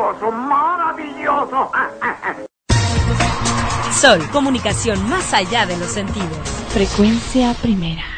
maravilloso, maravilloso. Sol, comunicación más allá de los sentidos. Frecuencia primera.